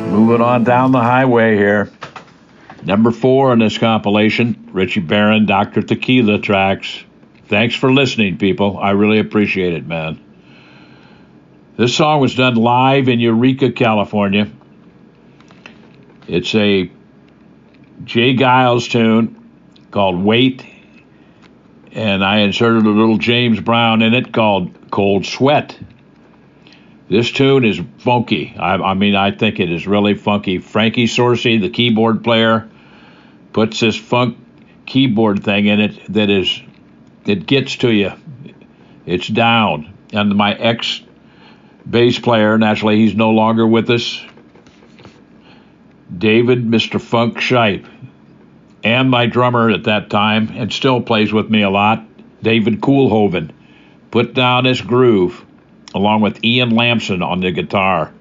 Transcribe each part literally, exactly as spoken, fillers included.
Moving on down the highway here. Number four in this compilation, Richie Barron, Doctor Tequila tracks. Thanks for listening, people. I really appreciate it, man. This song was done live in Eureka, California. It's a Jay Giles tune called Wait, and I inserted a little James Brown in it called Cold Sweat. This tune is funky. I, I mean, I think it is really funky. Frankie Sorsey, the keyboard player, puts this funk keyboard thing in it that is, it gets to you. It's down. And my ex-bass player, naturally he's no longer with us, David, Mister Funk Shipe, and my drummer at that time, and still plays with me a lot, David Koolhoven, put down this groove, along with Ian Lamson on the guitar.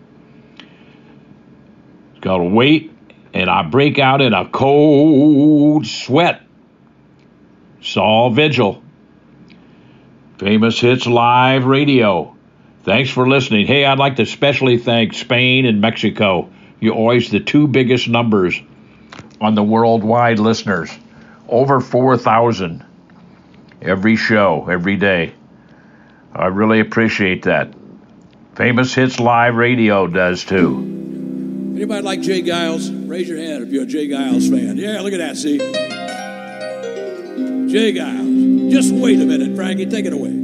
It's called Wait, and I break out in a cold sweat. Saul Vigil. Famous Hits Live Radio. Thanks for listening. Hey, I'd like to especially thank Spain and Mexico. You're always the two biggest numbers on the worldwide listeners. Over four thousand every show, every day. I really appreciate that. Famous Hits Live Radio does too. Anybody like Jay Giles? Raise your hand if you're a Jay Giles fan. Yeah, look at that, see? Jay Giles. Just wait a minute, Frankie. Take it away.